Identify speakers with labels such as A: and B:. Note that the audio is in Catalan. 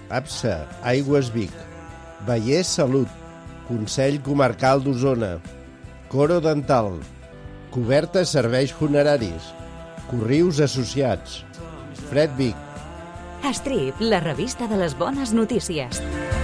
A: APSA, Aigües Vic, Vallès Salut, Consell Comarcal d'Osona, Coro Dental, Cobertes Serveis Funeraris, Corrius Associats, Fred Vic.
B: Strip, la revista de les bones notícies.